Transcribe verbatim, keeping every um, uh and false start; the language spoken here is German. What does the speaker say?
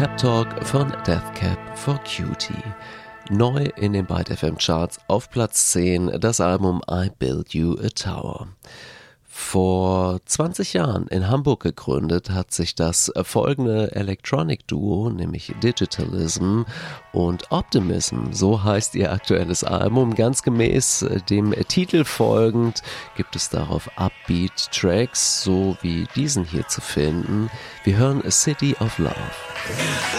Pep Talk von Death Cab for Cutie. Neu in den Byte F M Charts auf Platz zehn das Album I Build You a Tower. Vor zwanzig Jahren in Hamburg gegründet hat sich das folgende Electronic-Duo, nämlich Digitalism und Optimism, so heißt ihr aktuelles Album. Ganz gemäß dem Titel folgend gibt es darauf Upbeat-Tracks, so wie diesen hier zu finden. Wir hören A City of Love.